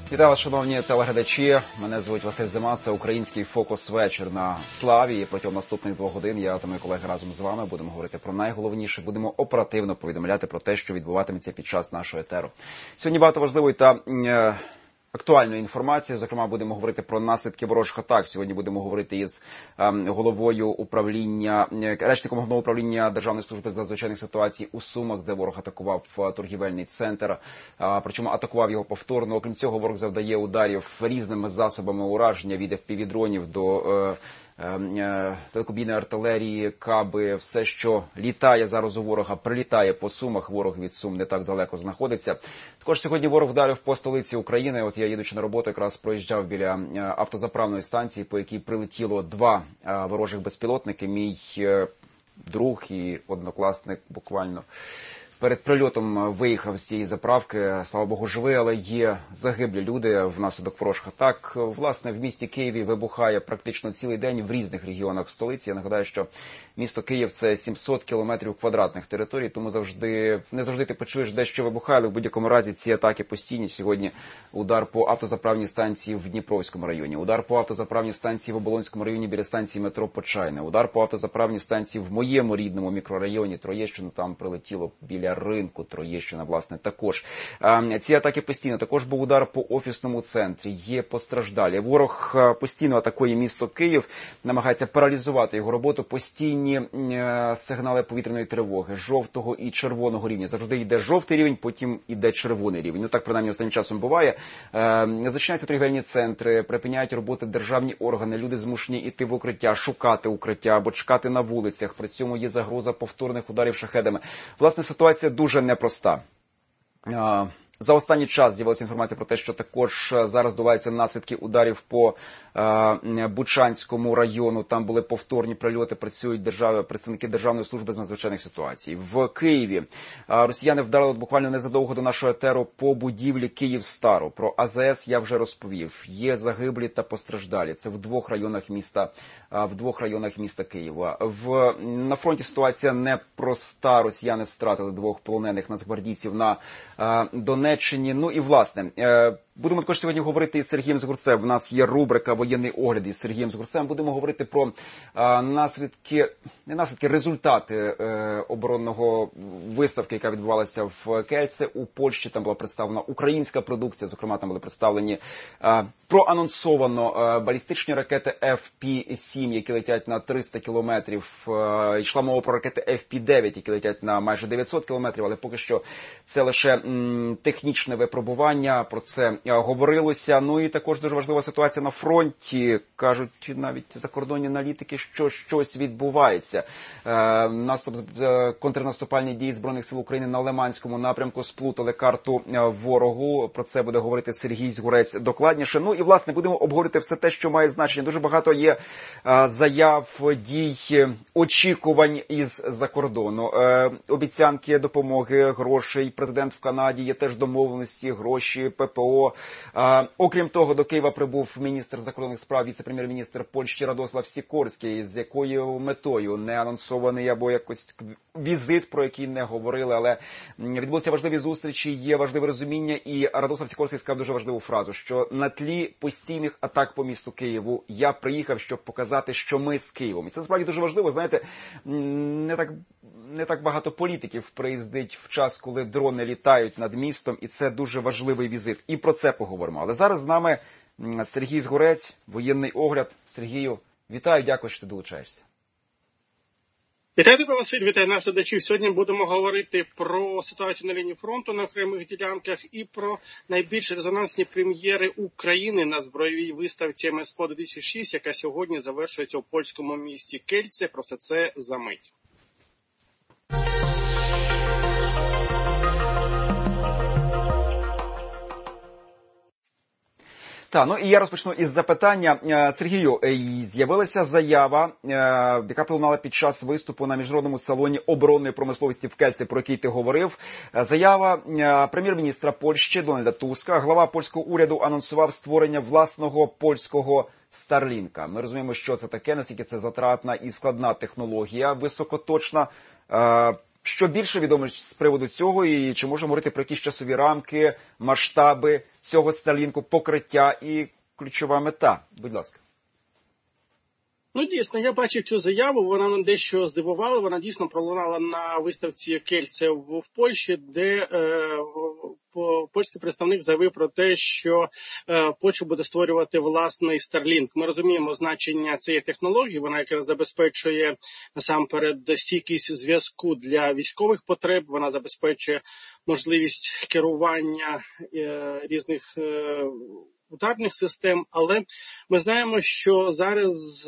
Вітаю вас, шановні телеглядачі. Мене звуть Василь Зима. Це український фокус-вечір на Славі. І протягом наступних 2 годин я та мої колеги разом з вами будемо говорити про найголовніше. Будемо оперативно повідомляти про те, що відбуватиметься під час нашого етеру. Сьогодні багато важливої та актуальної інформації. Зокрема, будемо говорити про наслідки ворожих атак. Сьогодні будемо говорити із головою управління, речником головного управління Державної служби з надзвичайних ситуацій у Сумах, де ворог атакував торгівельний центр. Причому атакував його повторно. Окрім цього, ворог завдає ударів різними засобами ураження від FPV-дронів до далекобійної артилерії, каби, все, що літає зараз у ворога, прилітає по Сумах. Ворог від Сум не так далеко знаходиться. Також сьогодні ворог вдарив по столиці України. От я, їдучи на роботу, якраз проїжджав біля автозаправної станції, по якій прилетіло 2 ворожих безпілотники. Мій друг і однокласник буквально перед прильотом виїхав з цієї заправки. Слава Богу, живий, але є загиблі люди внаслідок ворожих атак. Власне, в місті Києві вибухає практично цілий день в різних регіонах столиці. Я нагадаю, що місто Київ – це 700 кілометрів квадратних територій, тому не завжди ти почуєш, де що вибухає, але в будь-якому разі ці атаки постійні. Сьогодні удар по автозаправній станції в Дніпровському районі, удар по автозаправній станції в Оболонському районі біля станції метро Почайне, удар по автозаправній станції в моєму рідному мікрорайоні Троєщина, там прилетіло біля ринку Троєщина, власне, також. Ці атаки постійно. Також був удар по офісному центрі, є постраждалі. Ворог постійно атакує місто Київ, намагається паралізувати його роботу, постійні сигнали повітряної тривоги, жовтого і червоного рівня. Завжди йде жовтий рівень, потім йде червоний рівень. Ну так, принаймні, останнім часом буває. Зачиняються торгівельні центри, припиняють роботи державні органи, люди змушені йти в укриття, шукати укриття або чекати на вулицях. При цьому є загроза повторних ударів шахедами. Власне, ситуація дуже непроста. За останній час з'явилася інформація про те, що також зараз долаються наслідки ударів по Бучанському району. Там були повторні прильоти, працюють представники Державної служби з надзвичайних ситуацій. В Києві росіяни вдарили буквально незадовго до нашого етеру по будівлі Київстару. Про АЗС я вже розповів. Є загиблі та постраждалі. Це в 2 районах міста Києва. На фронті ситуація непроста. Росіяни стратили 2 полонених нацгвардійців на Донеччині. Ну і, власне, будемо також сьогодні говорити із Сергієм Згурцем. У нас є рубрика «Воєнний огляд» із Сергієм Згурцем. Будемо говорити про результати оборонного виставки, яка відбувалася в Кельце у Польщі. Там була представлена українська продукція, зокрема там були представлені проанонсовано балістичні ракети FP-7, які летять на 300 кілометрів. Йшла мова про ракети FP-9, які летять на майже 900 кілометрів, але поки що це лише технічне випробування, про це говорилося. Ну і також дуже важлива ситуація на фронті. Кажуть навіть закордонні аналітики, що щось відбувається. Контрнаступальні дії Збройних сил України на Лиманському напрямку сплутали карту ворогу. Про це буде говорити Сергій Згурець докладніше. Ну і, власне, будемо обговорити все те, що має значення. Дуже багато є заяв, дій, очікувань із-за кордону. Обіцянки допомоги, грошей. Президент в Канаді, є теж домовленості, гроші, ППО. Окрім того, до Києва прибув міністр закордонних справ, віце-прем'єр-міністр Польщі Радослав Сікорський. З якою метою? Не анонсований або якось візит, про який не говорили, але відбулися важливі зустрічі, є важливе розуміння, і Радослав Сікорський сказав дуже важливу фразу, що на тлі постійних атак по місту Києву я приїхав, щоб показати, що ми з Києвом. І це насправді дуже важливо, знаєте, не так багато політиків приїздить в час, коли дрони літають над містом, і це дуже важливий візит. І про це поговоримо. Але зараз з нами Сергій Згурець, воєнний огляд. Сергію, вітаю, дякую, що ти долучаєшся. Вітаю тебе, Василь, вітаю наших глядачів. Сьогодні будемо говорити про ситуацію на лінії фронту на окремих ділянках і про найбільш резонансні прем'єри України на збройовій виставці МСПО-2006, яка сьогодні завершується у польському місті Кельце. Про все це за мить. Так, ну і я розпочну із запитання. Сергію, з'явилася заява, яка пролунала під час виступу на Міжнародному салоні оборонної промисловості в Кельце, про який ти говорив. Заява прем'єр-міністра Польщі Дональда Туска. Глава польського уряду анонсував створення власного польського Старлінка. Ми розуміємо, що це таке, наскільки це затратна і складна технологія, високоточна. Що більше відомо з приводу цього і чи можемо говорити про якісь часові рамки, масштаби цього Старлінку, покриття і ключова мета? Будь ласка. Ну, дійсно, я бачив цю заяву, вона мене дещо здивувала, вона дійсно пролунала на виставці Кельце в Польщі, де польський представник заявив про те, що Польща буде створювати власний Starlink. Ми розуміємо значення цієї технології, вона якраз забезпечує насамперед стійкість зв'язку для військових потреб, вона забезпечує можливість керування різних ударних систем, але ми знаємо, що зараз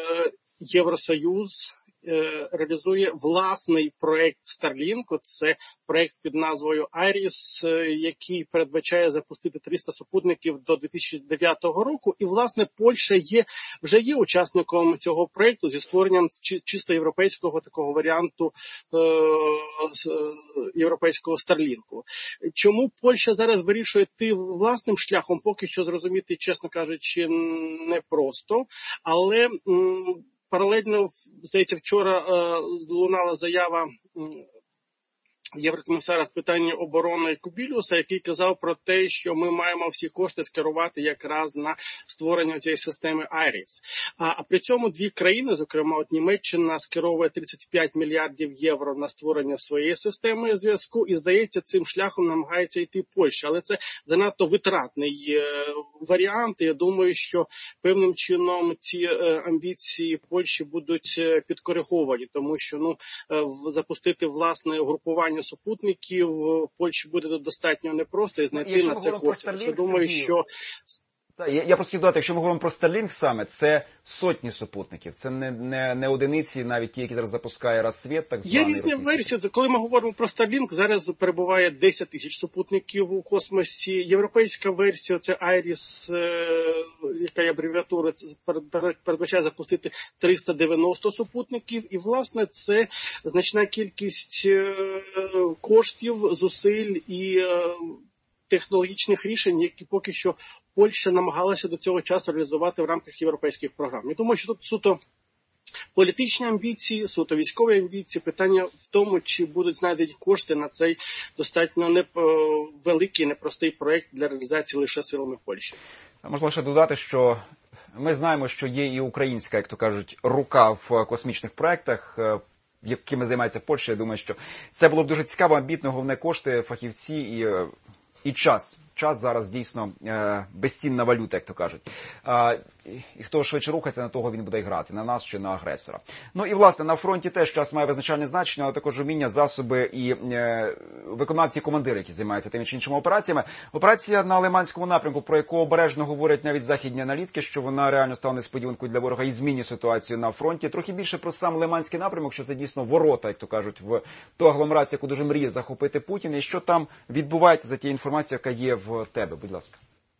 Євросоюз реалізує власний проект Старлінку. Це проект під назвою IRIS, який передбачає запустити 300 супутників до 2009 року. І, власне, Польща вже є учасником цього проекту зі створенням чисто європейського такого варіанту європейського Старлінку. Чому Польща зараз вирішує йти власним шляхом, поки що зрозуміти, чесно кажучи, непросто. Але паралельно, здається, вчора лунала заява єврокомісара з питань оборони Кубілюса, який казав про те, що ми маємо всі кошти скерувати якраз на створення цієї системи IRIS. А при цьому дві країни, зокрема от Німеччина, скеровує 35 мільярдів євро на створення своєї системи зв'язку, і, здається, цим шляхом намагається йти Польща. Але це занадто витратний варіант, і я думаю, що певним чином ці амбіції Польщі будуть підкориговані, тому що запустити власне угрупування супутників Польщі буде достатньо непросто і знайти на це кошти. Я думаю, що я просто хотів додати, якщо ми говоримо про Starlink саме, це сотні супутників, це не одиниці, навіть ті, які зараз запускає Рассвіт, так званий. Є різні версії. Коли ми говоримо про Starlink, зараз перебуває 10 тисяч супутників у космосі. Європейська версія, це IRIS, яка є абревіатура, передбачає запустити 390 супутників. І, власне, це значна кількість коштів, зусиль і технологічних рішень, які поки що Польща намагалася до цього часу реалізувати в рамках європейських програм. Я думаю, що тут суто політичні амбіції, суто військові амбіції, питання в тому, чи будуть знайдені кошти на цей достатньо великий, непростий проект для реалізації лише силами Польщі. Можна ще додати, що ми знаємо, що є і українська, як то кажуть, рука в космічних проектах, якими займається Польща. Я думаю, що це було б дуже цікаво, амбітно, головне кошти, фахівці і час. Час зараз дійсно безцінна валюта, як то кажуть. І хто швидше рухається, на того він буде грати, на нас чи на агресора. Ну і, власне, на фронті теж час має визначальне значення, але також уміння, засоби і виконавці, командири, які займаються тими чи іншими операціями. Операція на Лиманському напрямку, про яку обережно говорять навіть західні аналітики, що вона реально стала несподіванкою для ворога і змінює ситуацію на фронті. Трохи більше про сам Лиманський напрямок, що це дійсно ворота, як то кажуть, в ту агломерацію, яку дуже мріє захопити Путін, і що там відбувається за тією інформацією, яка є в тебе. Будь ласка.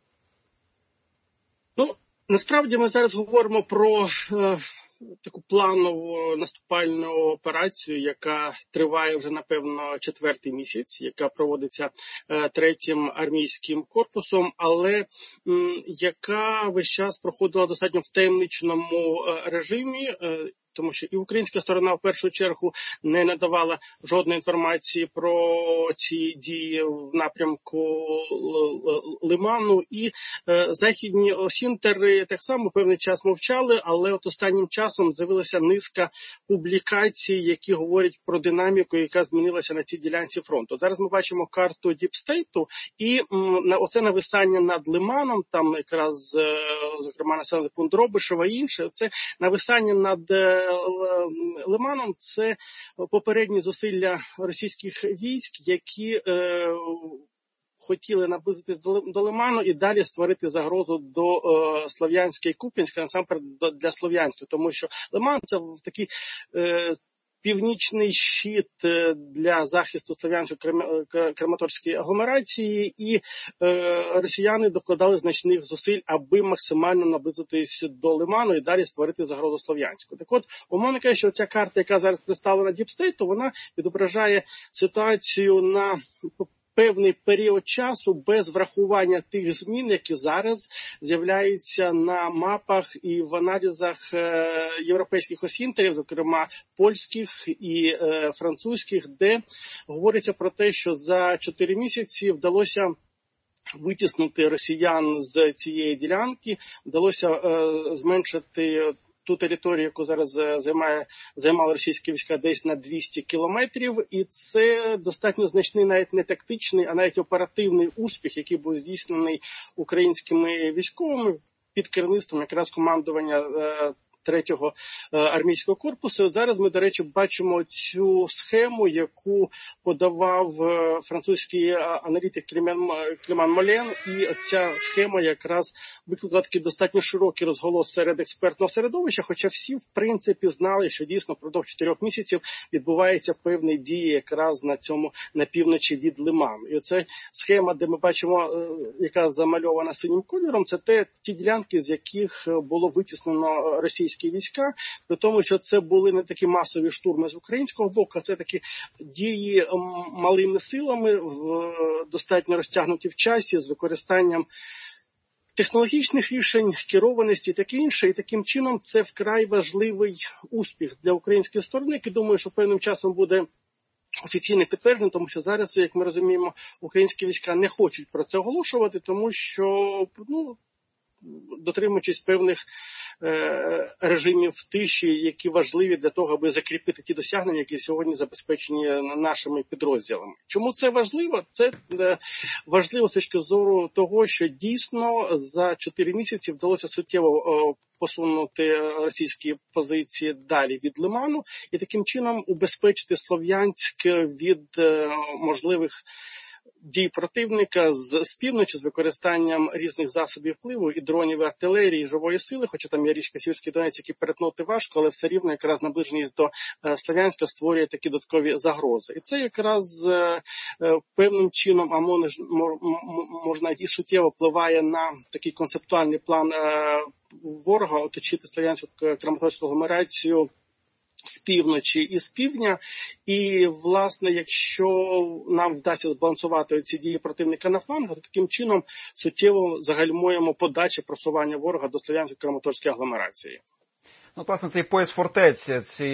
Насправді ми зараз говоримо про таку планову наступальну операцію, яка триває вже, напевно, 4-й місяць, яка проводиться 3-м армійським корпусом, але яка весь час проходила достатньо в таємничному режимі, тому що і українська сторона в першу чергу не надавала жодної інформації про ці дії в напрямку Лиману, і західні осінтери так само певний час мовчали, але от останнім часом з'явилася низка публікацій, які говорять про динаміку, яка змінилася на цій ділянці фронту. Зараз ми бачимо карту Діпстейту, і оце нависання над Лиманом, там якраз, зокрема, населений пункт Дробишева і інше, це нависання над Лиманом, це попередні зусилля російських військ, які хотіли наблизитись до Лиману і далі створити загрозу до Слов'янська і Куп'янська, насамперед для Слов'янська, тому що Лиман – це такий північний щит для захисту Слов'янсько-Краматорської агломерації, і росіяни докладали значних зусиль, аби максимально наблизитись до Лиману і далі створити загрозу Слов'янську. Так от, умовно кажучи, що ця карта, яка зараз представлена Діпстейту, вона відображає ситуацію на певний період часу без врахування тих змін, які зараз з'являються на мапах і в аналізах європейських осінтерів, зокрема польських і французьких, де говориться про те, що за 4 місяці вдалося витіснити росіян з цієї ділянки, вдалося зменшити ту територію, яку зараз займали російські війська, десь на 200 кілометрів. І це достатньо значний, навіть не тактичний, а навіть оперативний успіх, який був здійснений українськими військовими під керівництвом якраз командування 3-го армійського корпусу. От зараз ми, до речі, бачимо цю схему, яку подавав французький аналітик Клеман Молен, і ця схема якраз викликала такий достатньо широкий розголос серед експертного середовища, хоча всі, в принципі, знали, що дійсно впродовж 4 місяців відбуваються певні дії якраз на півночі від Лиману. І оця схема, де ми бачимо, яка замальована синім кольором, це ті ділянки, з яких було витіснено російські війська, при тому, що це були не такі масові штурми з українського боку, а це такі дії малими силами, достатньо розтягнуті в часі, з використанням технологічних рішень, керованості і таке інше. І таким чином це вкрай важливий успіх для української сторони, який, думаю, що певним часом буде офіційно підтверджено, тому що зараз, як ми розуміємо, українські війська не хочуть про це оголошувати, тому що, дотримуючись певних режимів тиші, які важливі для того, аби закріпити ті досягнення, які сьогодні забезпечені нашими підрозділами. Чому це важливо? Це важливо з точки зору того, що дійсно за 4 місяці вдалося суттєво посунути російські позиції далі від Лиману і таким чином убезпечити Слов'янськ від можливих дій противника з півночі, з використанням різних засобів впливу, і дронів, і артилерії, і живої сили, хоча там є річка Сіверський Донець, які перетнути важко, але все рівно якраз наближеність до Слов'янська створює такі додаткові загрози. І це якраз певним чином, а можна і суттєво впливає на такий концептуальний план ворога оточити Слов'янську Краматорську агломерацію з півночі і з півдня. І, власне, якщо нам вдасться збалансувати ці дії противника на флангах, то таким чином суттєво загальмуємо подачі просування ворога до Слов'янсько-Краматорської агломерації. Ну, власне, цей пояс фортець,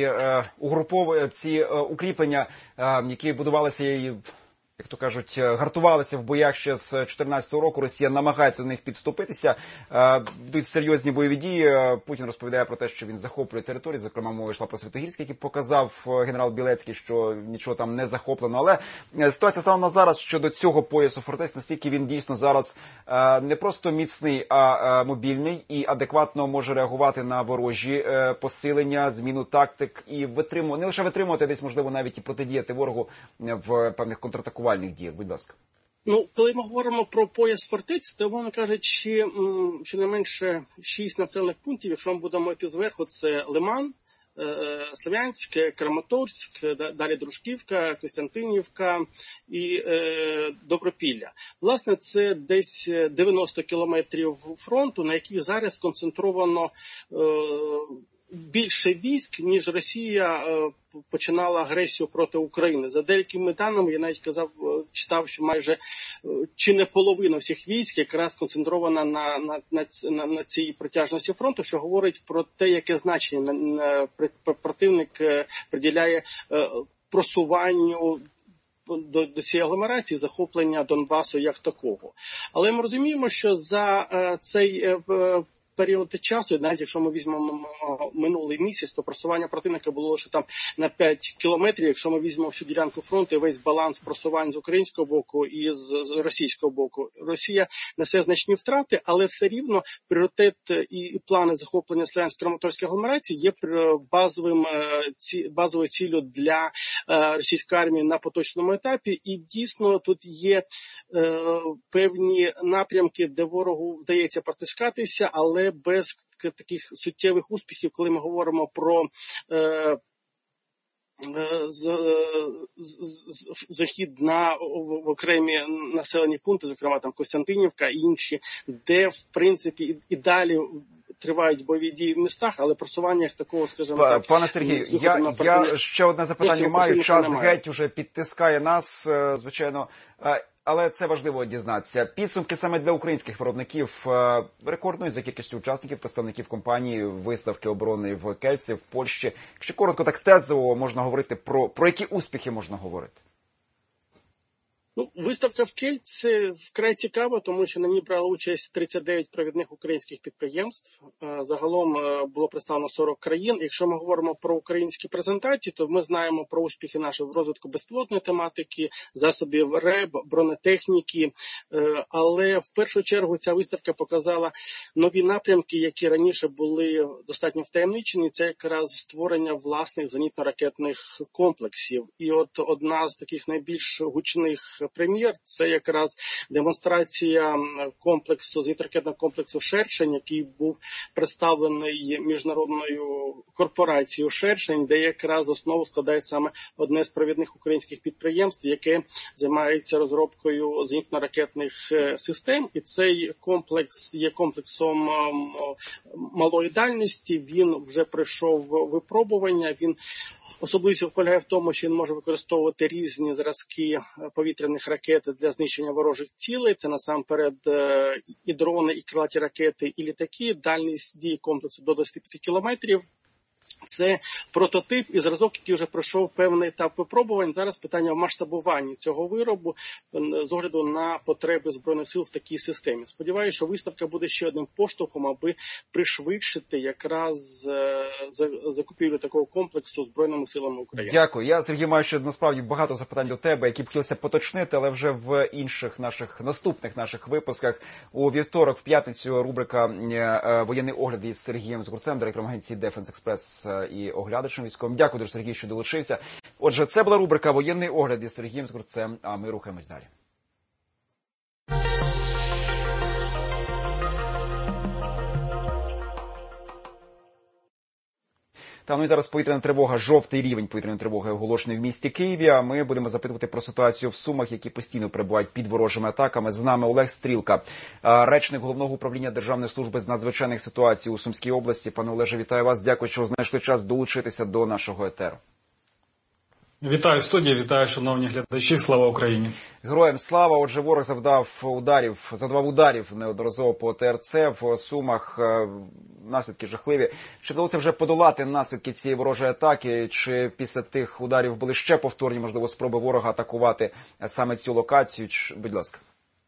ці укріплення, які будувалися і, як то кажуть, гартувалися в боях ще з 2014 року, Росія намагається до них підступитися. Йдуть серйозні бойові дії. Путін розповідає про те, що він захоплює території, зокрема мова йшла про Святогірськ, який показав генерал Білецький, що нічого там не захоплено. Але ситуація стала на зараз щодо цього поясу фортець, настільки він дійсно зараз не просто міцний, а мобільний і адекватно може реагувати на ворожі посилення, зміну тактик і не лише витримувати, десь можливо навіть і протидіяти ворогу в певних контратакуваннях. Діях, будь ласка. Ну, коли ми говоримо про пояс фортець, то, мовно кажучи, щонайменше 6 населених пунктів, якщо ми будемо йти зверху, це Лиман, Слов'янськ, Краматорськ, далі Дружківка, Костянтинівка і Добропілля. Власне, це десь 90 кілометрів фронту, на яких зараз сконцентровано більше військ, ніж Росія починала агресію проти України. За деякими даними, я навіть читав, що майже чи не половина всіх військ якраз сконцентрована на цій протяжності фронту, що говорить про те, яке значення противник приділяє просуванню до цієї агломерації, захоплення Донбасу як такого. Але ми розуміємо, що за цей період часу, навіть якщо ми візьмемо минулий місяць, то просування противника було лише там на 5 кілометрів. Якщо ми візьмемо всю ділянку фронту і весь баланс просувань з українського боку і з російського боку, Росія несе значні втрати, але все рівно пріоритет і плани захоплення Слов'янсько-Краматорської агломерації є базовою ціллю для російської армії на поточному етапі. І дійсно тут є певні напрямки, де ворогу вдається протискатися, але без таких суттєвих успіхів, коли ми говоримо про захід в окремі населені пункти, зокрема там Костянтинівка і інші, де, в принципі, і далі тривають бойові дії в містах, але просування як такого, скажімо так... Пане Сергію, я ще одне запитання маю. Час геть уже підтискає нас, звичайно. Але це важливо дізнатися. Підсумки саме для українських виробників рекордної за кількістю учасників, представників компанії виставки оборони в Кельці, в Польщі. Якщо коротко так тезово можна говорити, про які успіхи можна говорити? Виставка в Кельце вкрай цікава, тому що на ній брали участь 39 провідних українських підприємств. Загалом було представлено 40 країн. Якщо ми говоримо про українські презентації, то ми знаємо про успіхи нашого в розвитку безпілотної тематики, засобів РЕБ, бронетехніки. Але в першу чергу ця виставка показала нові напрямки, які раніше були достатньо втаємничені. Це якраз створення власних зенітно-ракетних комплексів. І от одна з таких найбільш гучних прем'єр – це якраз демонстрація зенітно-ракетного комплексу «Шершень», який був представлений міжнародною корпорацією «Шершень», де якраз основу складає саме одне з провідних українських підприємств, яке займається розробкою зенітно-ракетних систем. І цей комплекс є комплексом малої дальності, він вже пройшов випробування, він особливість полягає в тому, що він може використовувати різні зразки повітряних ракет для знищення ворожих цілей. Це насамперед і дрони, і крилаті ракети, і літаки. Дальність дії комплексу до 25 кілометрів. Це прототип і зразок, який вже пройшов певний етап випробувань. Зараз питання в масштабуванні цього виробу з огляду на потреби Збройних сил в такій системі. Сподіваюся, що виставка буде ще одним поштовхом, аби пришвидшити якраз закупівлю такого комплексу Збройними силами України. Дякую. Я, Сергій, маю ще насправді багато запитань до тебе, які б хотілося поточнити, але вже в інших наступних наших випусках. У вівторок, в п'ятницю, рубрика «Воєнний огляд» із Сергієм Згурцем, директором агенції Defense Express і оглядачем військовим. Дякую дуже, Сергій, що долучився. Отже, це була рубрика «Воєнний огляд» із Сергієм Згурцем, а ми рухаємось далі. І зараз повітряна тривога, жовтий рівень повітряної тривоги оголошений в місті Києві. А ми будемо запитувати про ситуацію в Сумах, які постійно перебувають під ворожими атаками. З нами Олег Стрілка, речник Головного управління Державної служби з надзвичайних ситуацій у Сумській області. Пане Олеже, вітаю вас. Дякую, що знайшли час долучитися до нашого етеру. Вітаю студія, вітаю шановні глядачі, слава Україні. Героям слава. Отже, ворог завдав ударів неодноразово по ТРЦ в Сумах. Наслідки жахливі. Чи вдалося вже подолати наслідки цієї ворожої атаки? Чи після тих ударів були ще повторні, можливо, спроби ворога атакувати саме цю локацію? Будь ласка.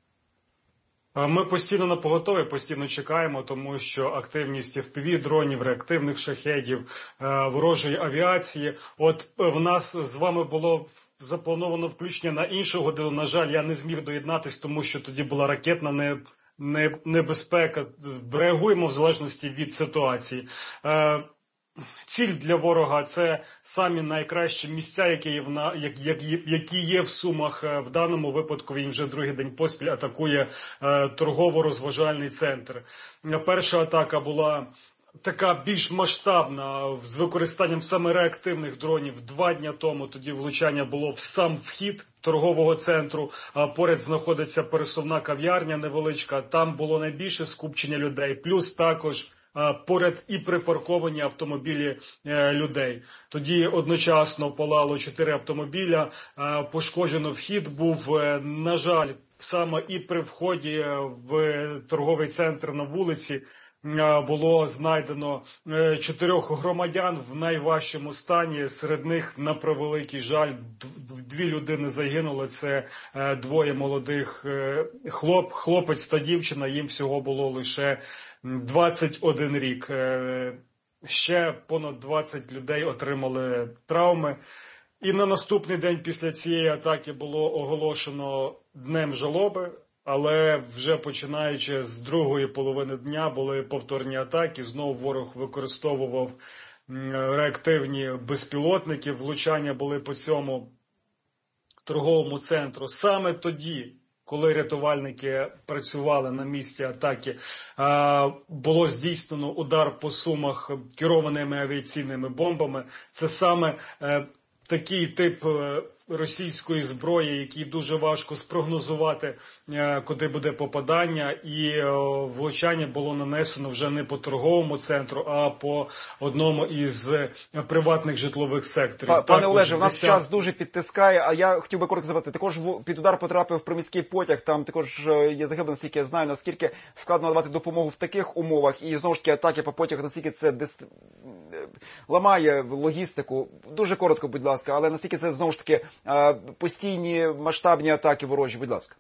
Ми постійно напоготові, постійно чекаємо, тому що активність FPV-дронів, реактивних шахедів, ворожої авіації. От в нас з вами було заплановано включення на іншу годину. На жаль, я не зміг доєднатись, тому що тоді була ракетна небезпека. Реагуємо в залежності від ситуації. Ціль для ворога – це самі найкращі місця, які є в Сумах. В даному випадку він вже другий день поспіль атакує торгово-розважальний центр. Перша атака була така більш масштабна, з використанням саме реактивних дронів. 2 дні тому тоді влучання було в сам вхід торгового центру. Поряд знаходиться пересувна кав'ярня невеличка. Там було найбільше скупчення людей. Плюс також поряд і припарковані автомобілі людей. Тоді одночасно палало 4 автомобіля, пошкоджено вхід був. На жаль, саме і при вході в торговий центр на вулиці було знайдено 4 громадян в найважчому стані. Серед них, на превеликий жаль, 2 людини загинули. Це 2 молодих хлопець та дівчина. Їм всього було лише 21 рік. Ще понад 20 людей отримали травми. І на наступний день після цієї атаки було оголошено днем жалоби. Але вже починаючи з другої половини дня були повторні атаки. Знову ворог використовував реактивні безпілотники. Влучання були по цьому торговому центру. Саме тоді, коли рятувальники працювали на місці атаки, було здійснено удар по Сумах керованими авіаційними бомбами. Це саме такий тип російської зброї, який дуже важко спрогнозувати, куди буде попадання, і влучання було нанесено вже не по торговому центру, а по одному із приватних житлових секторів. Пане Олеже, у нас час дуже підтискає, а я хотів би коротко запитати, також під удар потрапив приміський потяг, там також є загиблі, наскільки я знаю, наскільки складно надавати допомогу в таких умовах, і знову ж таки атаки по потягу, наскільки це ламає логістику? Дуже коротко, будь ласка, але наскільки це, знову ж таки, постійні масштабні атаки ворожі, будь ласка.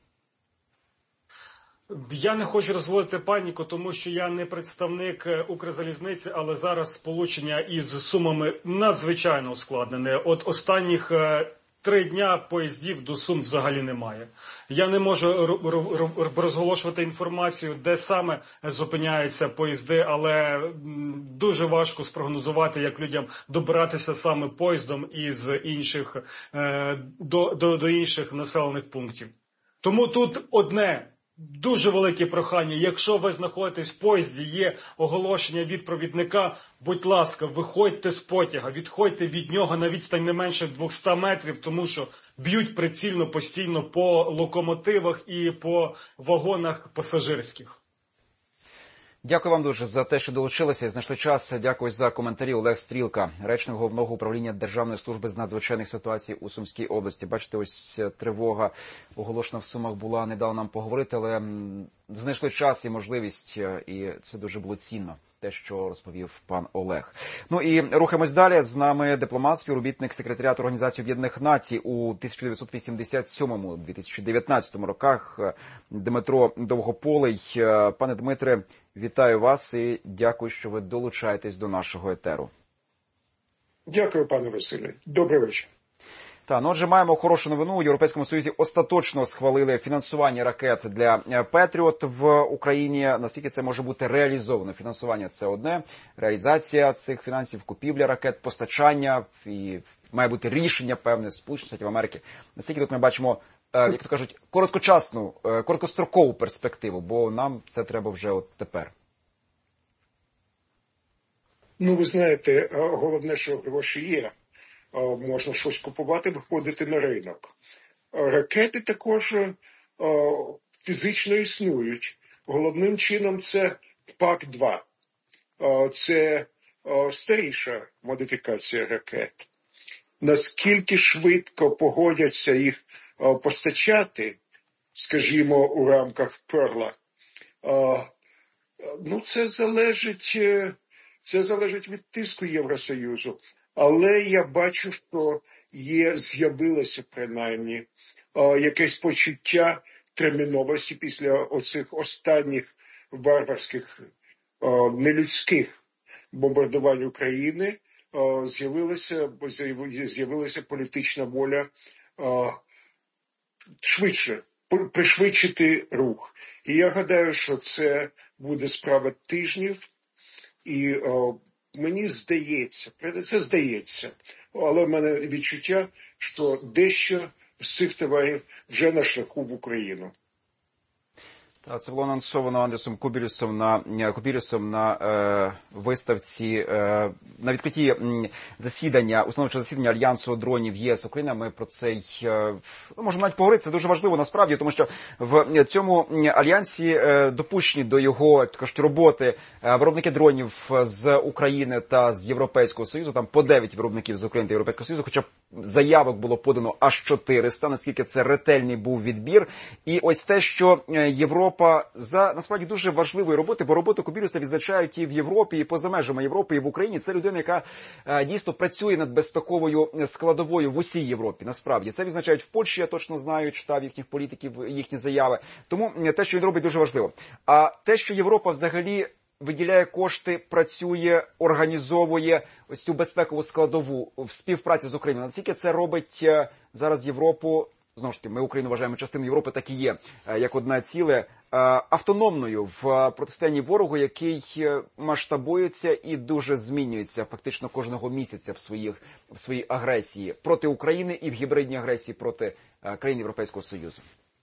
Я не хочу розводити паніку, тому що я не представник Укрзалізниці, але зараз сполучення із Сумами надзвичайно ускладнене. От останніх 3 дня поїздів до Сум взагалі немає. Я не можу розголошувати інформацію, де саме зупиняються поїзди, але дуже важко спрогнозувати, як людям добиратися саме поїздом із інших, до інших населених пунктів. Тому тут одне дуже велике прохання. Якщо ви знаходитесь в поїзді, є оголошення від провідника, будь ласка, виходьте з потяга, відходьте від нього на відстань не менше 200 метрів, тому що б'ють прицільно постійно по локомотивах і по вагонах пасажирських. Дякую вам дуже за те, що долучилися і знайшли час. Дякую за коментарі. Олег Стрілка, речник Головного управління Державної служби з надзвичайних ситуацій у Сумській області. Бачите, ось тривога оголошена в Сумах була, не дала нам поговорити, але знайшли час і можливість, і це дуже було цінно, те, що розповів пан Олег. Ну і рухаємось далі. З нами дипломат, співробітник секретаріату Організації Об'єднаних Націй у 1987-2019 роках Дмитро Довгополий. Пане Дмитре, вітаю вас і дякую, що ви долучаєтесь до нашого етеру. Дякую, пане Василе. Добрий вечір. Ну, отже, маємо хорошу новину. У Європейському Союзі остаточно схвалили фінансування ракет для Петріот в Україні. Наскільки це може бути реалізовано? Фінансування – це одне. Реалізація цих фінансів, купівля ракет, постачання і має бути рішення певне Сполучених Штатів Америки. Наскільки тут ми бачимо, як то кажуть, короткочасну, короткострокову перспективу, бо нам це треба вже от тепер. Ну, ви знаєте, головне, що гроші є. Можна щось купувати, виходити на ринок. Ракети також фізично існують. Головним чином це ПАК-2. Це старіша модифікація ракет. Наскільки швидко погодяться їх постачати, скажімо, у рамках Перла, ну, це залежить від тиску Євросоюзу. Але я бачу, що з'явилося принаймні якесь почуття терміновості після оцих останніх варварських, нелюдських бомбардувань України. З'явилася політична воля швидше, пришвидшити рух. І я гадаю, що це буде справа тижнів. І мені здається, але в мене відчуття, що дещо з цих товарів вже на шляху в Україну. Це було анонсовано Андресом Кубірюсом на виставці, на відкритті установчого засідання Альянсу дронів ЄС Україна. Ми про це можемо навіть поговорити. Це дуже важливо насправді, тому що в цьому альянсі допущені до його роботи виробники дронів з України та з Європейського Союзу. Там по 9 виробників з України та Європейського Союзу, хоча заявок було подано аж 400, наскільки це ретельний був відбір. І ось те, що Європа за, насправді, дуже важливої роботи, бо роботу Кубірюса відзначають і в Європі, і поза межами Європи, і в Україні. Це людина, яка дійсно працює над безпековою складовою в усій Європі, насправді. Це відзначають в Польщі, я точно знаю, читав їхніх політиків, їхні заяви. Тому те, що він робить, дуже важливо. А те, що Європа взагалі виділяє кошти, працює, організовує ось цю безпекову складову в співпраці з Україною. Наскільки це робить зараз Європу, знову ж таки, ми Україну вважаємо частиною Європи, так і є, як одне ціле, автономною в протистоянні ворогу, який масштабується і дуже змінюється фактично кожного місяця в своїй агресії проти України і в гібридній агресії проти країн Європейського Союзу.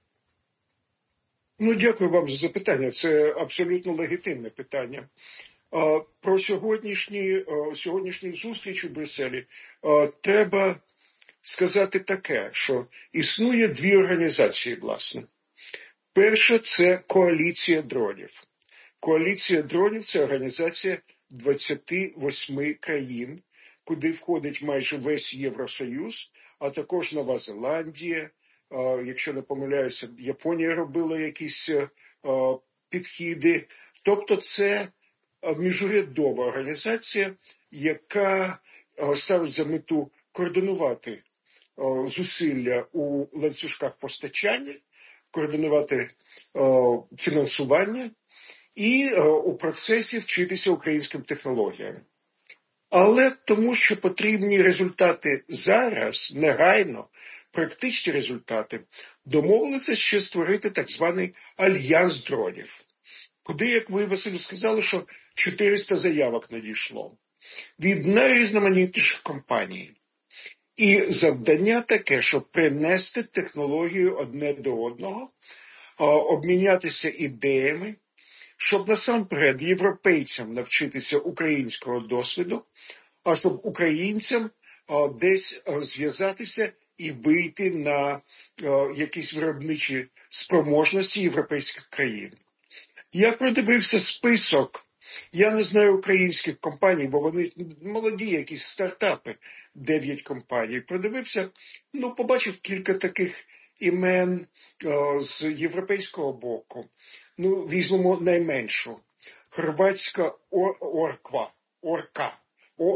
Ну, дякую вам за запитання. Це абсолютно легітимне питання. Про сьогоднішню зустріч у Брюсселі треба сказати таке, що існує 2 організації, власне. Перша – це коаліція дронів. Коаліція дронів – це організація 28 країн, куди входить майже весь Євросоюз, а також Нова Зеландія, якщо не помиляюся, Японія робила якісь підхіди. Тобто це міжурядова організація, яка ставить за мету координувати зусилля у ланцюжках постачання, координувати фінансування і у процесі вчитися українським технологіям. Але тому, що потрібні результати зараз, негайно, практичні результати, домовилися ще створити так званий альянс дронів, куди, як ви, Василь, сказали, що 400 заявок надійшло від найрізноманітніших компаній. І завдання таке, щоб принести технологію одне до одного, обмінятися ідеями, щоб насамперед європейцям навчитися українського досвіду, а щоб українцям десь зв'язатися і вийти на якісь виробничі спроможності європейських країн. Я продивився список, я не знаю українських компаній, бо вони молоді якісь стартапи, 9 компаній. Продивився, побачив кілька таких імен з європейського боку. Візьмемо найменшу. Хорватська Орка.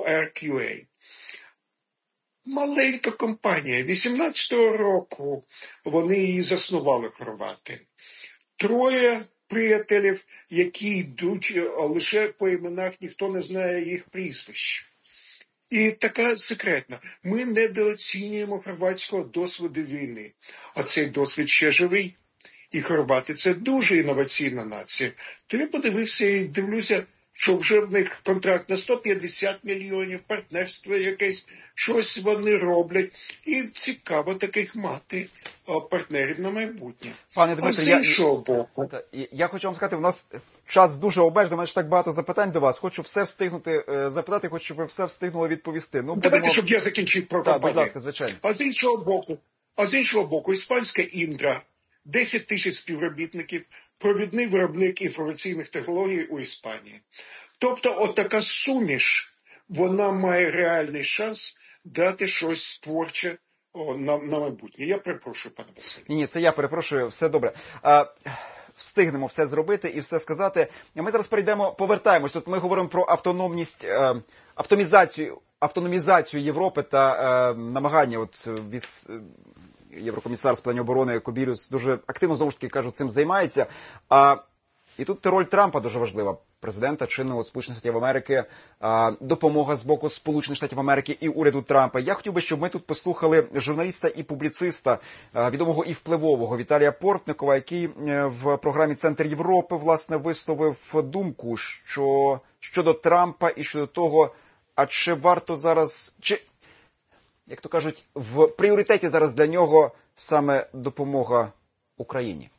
Маленька компанія. 18-го року вони її заснували, хорвати. 3 приятелів, які йдуть лише по іменах, ніхто не знає їх прізвищ. І така секретна. Ми недооцінюємо хорватського досвіду війни, а цей досвід ще живий. І хорвати – це дуже інноваційна нація. То я подивився і дивлюся, що вже в них контракт на 150 мільйонів, партнерство якесь, щось вони роблять. І цікаво таких мати партнерів на майбутнє. Пане Дмитре, я хочу вам сказати, у нас час дуже обмежений, у мене ж так багато запитань до вас. Хочу все встигнути запитати, хочу, щоб ви все встигнули відповісти. Давайте, щоб я закінчив про компанію. Так, будь ласка, звичайно. А з іншого боку, іспанська Індра, 10 тисяч співробітників, провідний виробник інформаційних технологій у Іспанії. Тобто, отака суміш, вона має реальний шанс дати щось творче на майбутнє. Я перепрошую, пане Василь. Ні, це я перепрошую, все добре. Встигнемо все зробити і все сказати. Ми зараз повертаємось. Тут ми говоримо про автономність, автономізацію Європи та намагання Єврокомісар з питань оборони Кобірюс дуже активно, знову ж таки, кажу, цим займається. І тут роль Трампа дуже важлива. Президента чинного Сполучених Штатів Америки, допомога з боку Сполучених Штатів Америки і уряду Трампа. Я хотів би, щоб ми тут послухали журналіста і публіциста, відомого і впливового Віталія Портникова, який в програмі «Центр Європи», власне, висловив думку, що щодо Трампа і щодо того, а чи варто зараз, як то кажуть, в пріоритеті зараз для нього саме допомога Україні.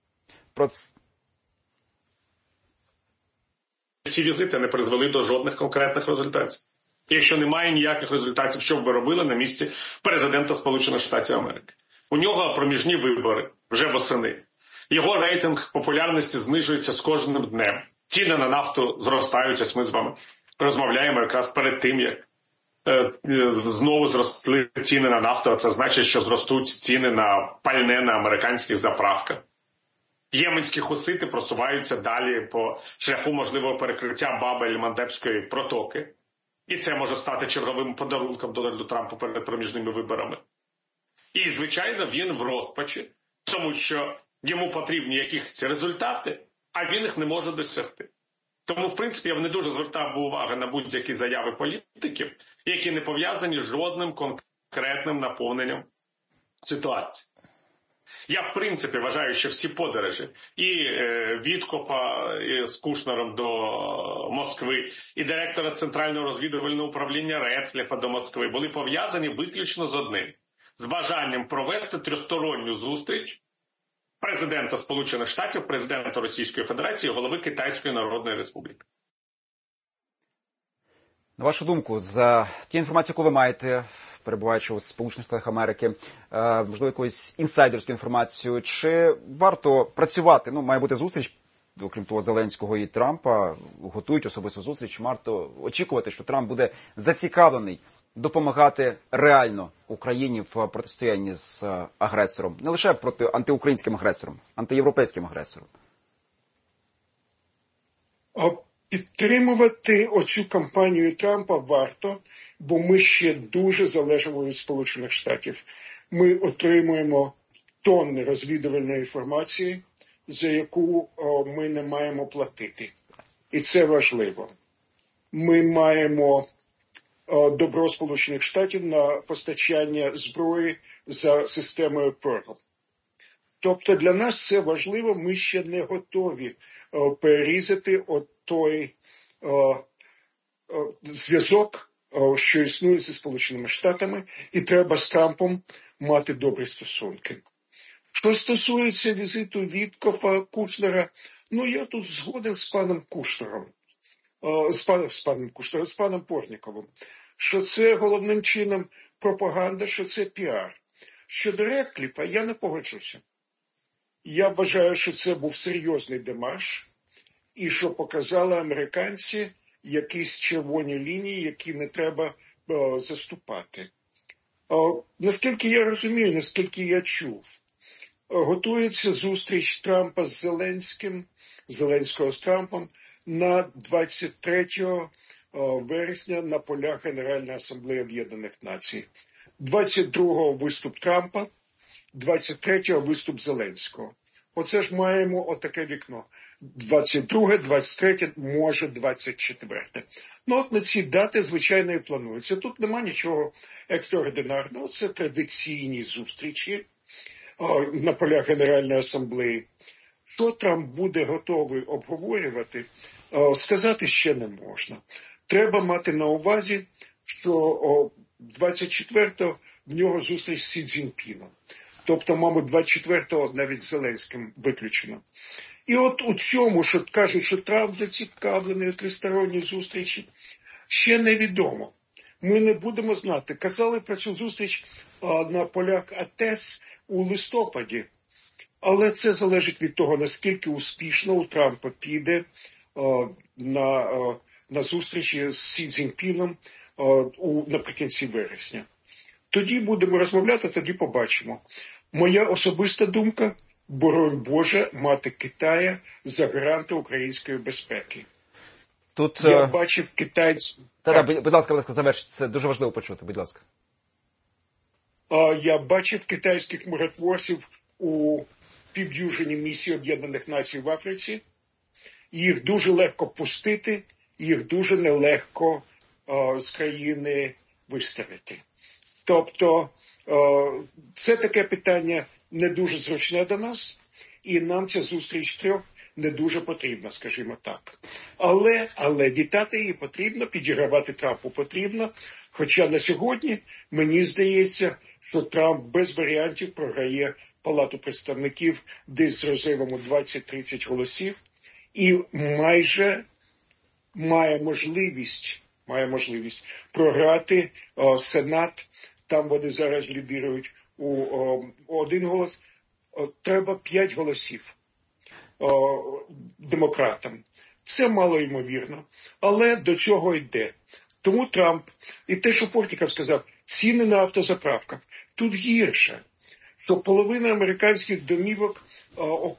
Ці візити не призвели до жодних конкретних результатів. Якщо немає ніяких результатів, що б ви робили на місці президента Сполучених Штатів Америки? У нього проміжні вибори вже восени. Його рейтинг популярності знижується з кожним днем. Ціни на нафту зростають, ось ми з вами розмовляємо якраз перед тим, як знову зросли ціни на нафту, а це значить, що зростуть ціни на пальне на американських заправках. Єменські хусити просуваються далі по шляху можливого перекриття Бабель-Мандебської протоки. І це може стати черговим подарунком Дональду Трампу перед проміжними виборами. І, звичайно, він в розпачі, тому що йому потрібні якісь результати, а він їх не може досягти. Тому, в принципі, я не дуже звертав би увагу на будь-які заяви політиків, які не пов'язані з жодним конкретним наповненням ситуації. Я, в принципі, вважаю, що всі подорожі і Віткофа з Кушнером до Москви, і директора Центрального розвідувального управління Редкліфа до Москви були пов'язані виключно з одним – з бажанням провести тристоронню зустріч президента Сполучених Штатів, президента Російської Федерації і голови Китайської Народної Республіки. На вашу думку, за ті інформацію, яку ви маєте, перебуваючи у Сполучених Штатах Америки, можливо, якусь інсайдерську інформацію, чи варто працювати, має бути зустріч, окрім того, Зеленського і Трампа, готують особисту зустріч, варто очікувати, що Трамп буде зацікавлений допомагати реально Україні в протистоянні з агресором, не лише проти антиукраїнським агресором, антиєвропейським агресором? Підтримувати оцю кампанію Трампа варто, бо ми ще дуже залежимо від Сполучених Штатів. Ми отримуємо тонни розвідувальної інформації, за яку ми не маємо платити. І це важливо. Ми маємо добро Сполучених Штатів на постачання зброї за системою Pearl. Тобто для нас це важливо, ми ще не готові перерізати той зв'язок, що існує зі Сполученими Штатами, і треба з Трампом мати добрі стосунки. Що стосується візиту Віткофа, Кушнера, я тут згоден з паном Кушнером, з паном Портніковим, що це головним чином пропаганда, що це піар. Щодо Редкліфа я не погоджуся. Я вважаю, що це був серйозний демарш, і що показали американці якісь червоні лінії, які не треба заступати. Наскільки я розумію, наскільки я чув, готується зустріч Трампа з Зеленського з Трампом на 23 вересня на полях Генеральної асамблеї Об'єднаних Націй. 22-го виступ Трампа, 23-го виступ Зеленського. Оце ж маємо отаке вікно. 22-ге, 23-е, може 24-те. От на ці дати, звичайно, і планується. Тут нема нічого екстраординарного. Це традиційні зустрічі на полях Генеральної асамблеї. Що Трамп буде готовий обговорювати, сказати ще не можна. Треба мати на увазі, що 24-го в нього зустріч з Сі Цзіньпіном. Тобто, мабуть, 24-го навіть з Зеленським виключено. І от у цьому, що кажуть, що Трамп зацікавлений у тристоронній зустрічі, ще невідомо. Ми не будемо знати. Казали про цю зустріч на полях АТЕС у листопаді. Але це залежить від того, наскільки успішно у Трампа піде на зустрічі з Сі Цзіньпіном наприкінці вересня. Тоді будемо розмовляти, тоді побачимо. Моя особиста думка – боронь Боже мати Китая за гаранта української безпеки. Тут... Я бачив китайців... Будь ласка, завершіть. Це дуже важливо почути, будь ласка. Я бачив китайських миротворців у півдюжині місій Об'єднаних Націй в Африці. Їх дуже легко пустити, їх дуже нелегко з країни виставити. Тобто це таке питання не дуже зручне до нас, і нам ця зустріч трьох не дуже потрібна, скажімо так. Але вітати її потрібно, підігравати Трампу потрібно, хоча на сьогодні мені здається, що Трамп без варіантів програє Палату представників десь з розривом у 20-30 голосів і майже має можливість програти Сенат. Там вони зараз лідирують у один голос. Треба 5 голосів демократам. Це малоймовірно, але до чого йде. Тому Трамп, і те, що Портніков сказав, ціни на автозаправках. Тут гірше, що половина американських домівок